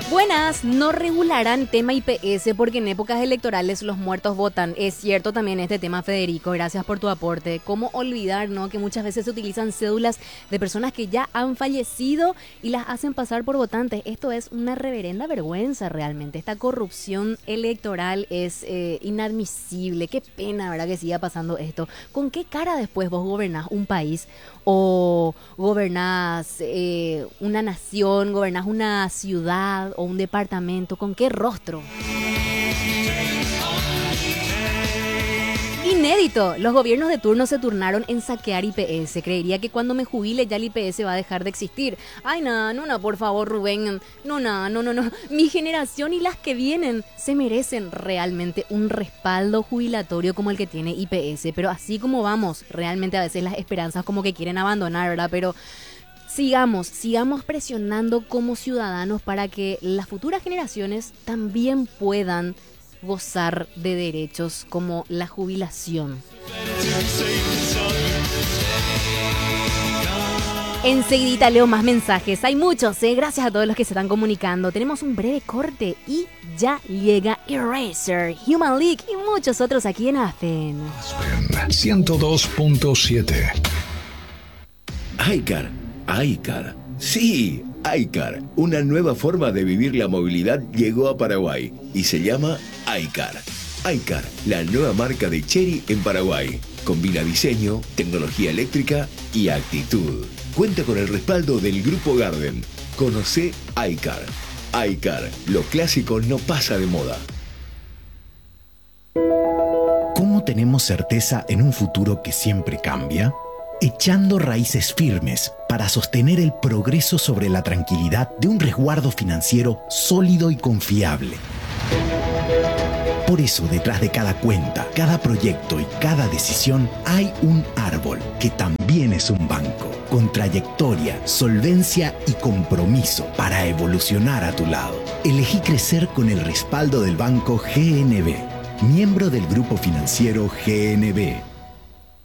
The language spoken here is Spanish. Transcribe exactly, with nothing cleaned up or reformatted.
Buenas, no regularán tema I P S porque en épocas electorales los muertos votan. Es cierto también este tema, Federico, gracias por tu aporte. ¿Cómo olvidar, no, que muchas veces se utilizan cédulas de personas que ya han fallecido y las hacen pasar por votantes? Esto es una reverenda vergüenza realmente. Esta corrupción electoral es eh, inadmisible. Qué pena, ¿verdad?, que siga pasando esto. ¿Con qué cara después vos gobernás un país o gobernás eh, una nación, gobernás una ciudad o un departamento? ¿Con qué rostro? Inédito, los gobiernos de turno se turnaron en saquear I P S. Creería que cuando me jubile ya el I P S va a dejar de existir. Ay, no, no, no, por favor, Rubén. No, no, no, no, no. Mi generación y las que vienen se merecen realmente un respaldo jubilatorio como el que tiene I P S. Pero así como vamos, realmente a veces las esperanzas como que quieren abandonar, ¿verdad? Pero sigamos, sigamos presionando como ciudadanos para que las futuras generaciones también puedan gozar de derechos como la jubilación. Enseguidita leo más mensajes, hay muchos, ¿eh? Gracias a todos los que se están comunicando. Tenemos un breve corte y ya llega Eraser, Human League y muchos otros aquí en Aspen. ciento dos punto siete. iCar, iCar, sí, iCar, una nueva forma de vivir la movilidad llegó a Paraguay y se llama iCar. iCar, la nueva marca de Chery en Paraguay. Combina diseño, tecnología eléctrica y actitud. Cuenta con el respaldo del Grupo Garden. Conoce iCar. iCar, lo clásico no pasa de moda. ¿Cómo tenemos certeza en un futuro que siempre cambia? Echando raíces firmes para sostener el progreso sobre la tranquilidad de un resguardo financiero sólido y confiable. Por eso, detrás de cada cuenta, cada proyecto y cada decisión hay un árbol que también es un banco, con trayectoria, solvencia y compromiso para evolucionar a tu lado. Elegí crecer con el respaldo del banco G N B, miembro del grupo financiero G N B.